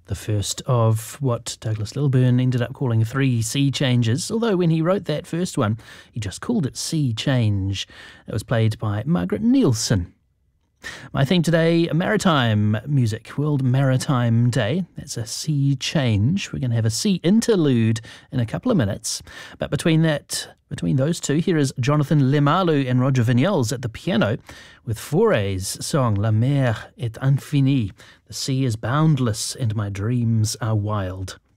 the first of what Douglas Lilburn ended up calling 3 sea changes, although when he wrote that first one, he just called it Sea Change. It was played by Margaret Nielsen. My theme today, maritime music, World Maritime Day. That's a sea change. We're going to have a sea interlude in a couple of minutes. But between those two, here is Jonathan Lemalu and Roger Vignals at the piano with Foray's song La mer est infinie. The sea is boundless and my dreams are wild.